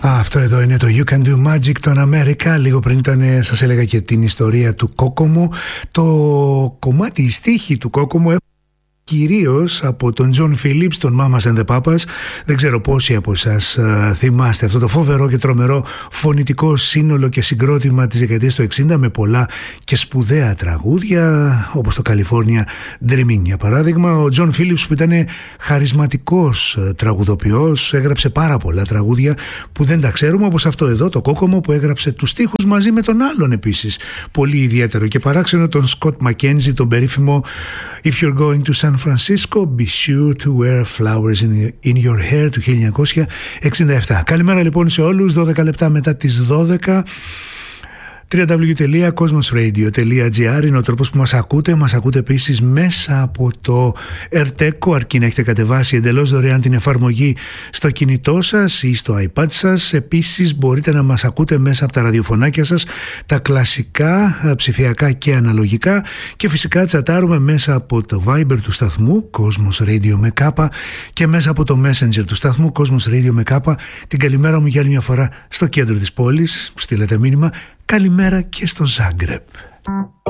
Αυτό εδώ είναι το You Can Do Magic των Αμέρικα. Λίγο πριν σας έλεγα και την ιστορία του Κόκομο. Το κομμάτι, η στίχη του Κόκομο κυρίως από τον John Phillips, τον Mamas and the Papas. Δεν ξέρω πόσοι από εσάς θυμάστε αυτό το φοβερό και τρομερό φωνητικό σύνολο και συγκρότημα της δεκαετίας του 60 με πολλά και σπουδαία τραγούδια, όπως το California Dreaming για παράδειγμα. Ο John Phillips, που ήταν χαρισματικός τραγουδοποιός, έγραψε πάρα πολλά τραγούδια που δεν τα ξέρουμε, όπως αυτό εδώ το Κόκομο, που έγραψε τους στίχους μαζί με τον άλλον επίσης πολύ ιδιαίτερο και παράξενο, τον Scott McKenzie, τον περίφημο If You're Going to San Francisco, be sure to wear flowers in your hair του 1967. Καλημέρα λοιπόν σε όλους, 12 λεπτά μετά τις 12. www.cosmosradio.gr είναι ο τρόπος που μας ακούτε. Μας ακούτε επίσης μέσα από το AirTeco, αρκεί να έχετε κατεβάσει εντελώς δωρεάν την εφαρμογή στο κινητό σας ή στο iPad σας. Επίσης μπορείτε να μας ακούτε μέσα από τα ραδιοφωνάκια σας, τα κλασικά, ψηφιακά και αναλογικά, και φυσικά τσατάρουμε μέσα από το Viber του σταθμού Cosmos Radio με κάπα και μέσα από το Messenger του σταθμού Cosmos Radio με κάπα. Την καλημέρα μου για άλλη μια φορά στο κέντρο της πόλης. Στείλετε μήνυμα καλημέρα και στο Ζάγκρεπ.